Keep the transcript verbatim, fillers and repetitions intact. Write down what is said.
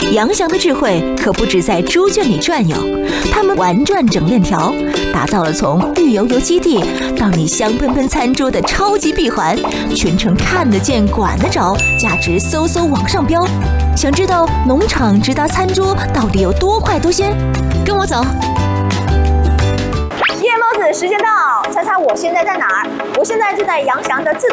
杨翔的智慧可不止在猪圈里转悠，他们玩转整链条，打造了从绿油油基地到你香喷喷餐桌的超级闭环，全程看得见、管得着，价值嗖嗖往上飙。想知道农场直达餐桌到底有多快多鲜？跟我走。 夜猫子时间到，猜猜我现在在哪儿？我现在就在杨翔的自